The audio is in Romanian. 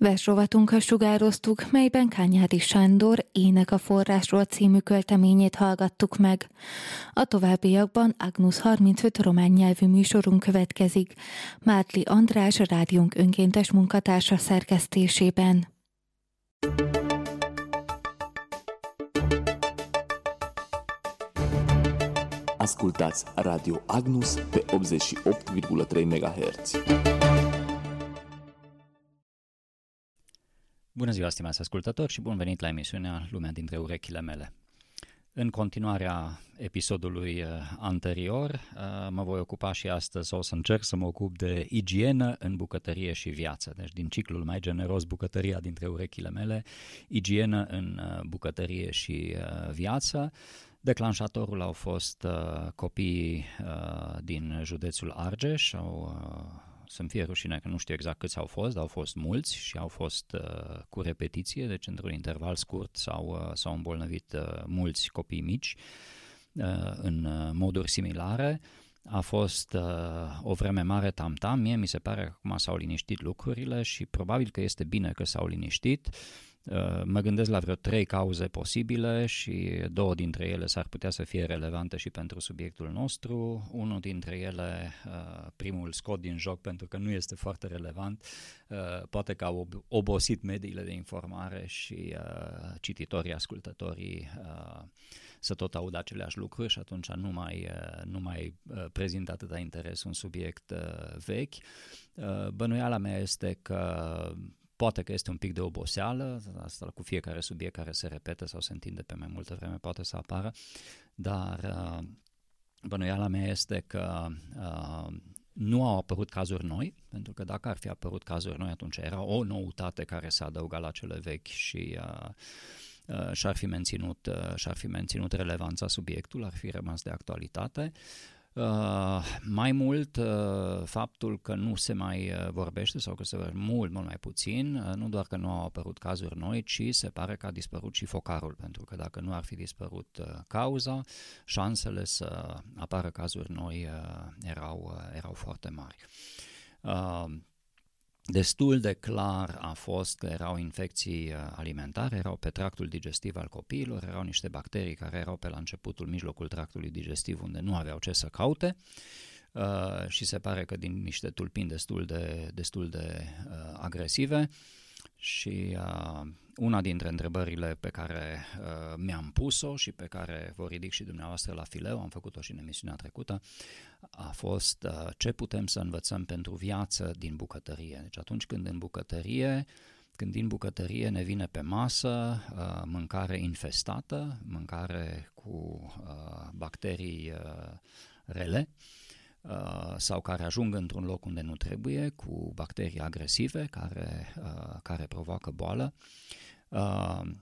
Versrovatunkat sugároztuk, melyben Kányádi Sándor Ének a forrásról című költeményét hallgattuk meg. A továbbiakban Agnus 35 román nyelvű műsorunk következik, Mártli András, a rádiónk önkéntes munkatársa szerkesztésében. Ascultați Radio Agnus pe 88,3 MHz. Bună ziua, stimați ascultători, și bun venit la emisiunea Lumea dintre urechile mele. În continuarea episodului anterior, mă voi ocupa și astăzi, o să încerc să mă ocup de igienă în bucătărie și viață. Deci din ciclul mai generos, bucătăria dintre urechile mele, igienă în bucătărie și viață. Declanșatorul au fost copiii din județul Argeș, să-mi fie rușine că nu știu exact câți au fost, dar au fost mulți și au fost cu repetiție, deci într-un interval scurt s-au îmbolnăvit mulți copii mici în moduri similare. A fost o vreme mare tam-tam, mie mi se pare că acum s-au liniștit lucrurile și probabil că este bine că s-au liniștit. Mă gândesc la vreo 3 cauze posibile și 2 dintre ele s-ar putea să fie relevante și pentru subiectul nostru. Unul dintre ele, primul scot din joc pentru că nu este foarte relevant, poate că au obosit mediile de informare și cititorii, ascultătorii să tot audă aceleași lucruri și atunci nu mai prezintă atâta interes un subiect vechi. Bănuiala mea este că poate că este un pic de oboseală, asta cu fiecare subiect care se repete sau se întinde pe mai multă vreme poate să apară, dar bănuiala mea este că nu au apărut cazuri noi, pentru că dacă ar fi apărut cazuri noi, atunci era o noutate care se adăuga la cele vechi și și-ar fi menținut relevanța subiectului, ar fi rămas de actualitate. Mai mult, faptul că nu se mai vorbește sau că se vorbește mult mai puțin, nu doar că nu au apărut cazuri noi, ci se pare că a dispărut și focarul, pentru că dacă nu ar fi dispărut cauza, șansele să apară cazuri noi erau foarte mari. Destul de clar a fost că erau infecții alimentare, erau pe tractul digestiv al copiilor, erau niște bacterii care erau pe la începutul, mijlocul tractului digestiv unde nu aveau ce să caute și se pare că din niște tulpini destul de agresive. Și una dintre întrebările pe care mi-am pus-o și pe care vă ridic și dumneavoastră la fileu, am făcut-o și în emisiunea trecută, a fost ce putem să învățăm pentru viață din bucătărie. Deci atunci când din bucătărie ne vine pe masă mâncare infestată, mâncare cu bacterii rele, sau care ajung într-un loc unde nu trebuie, cu bacterii agresive care provoacă boală.